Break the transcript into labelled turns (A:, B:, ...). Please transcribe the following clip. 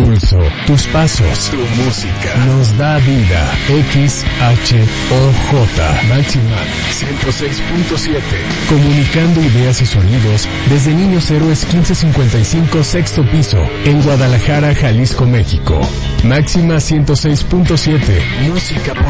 A: pulso, tus pasos, tu música, nos da vida. XHOJ, Máxima 106.7. Comunicando ideas y sonidos desde Niños Héroes 1555, sexto piso, en Guadalajara, Jalisco, México. Máxima 106.7. Música por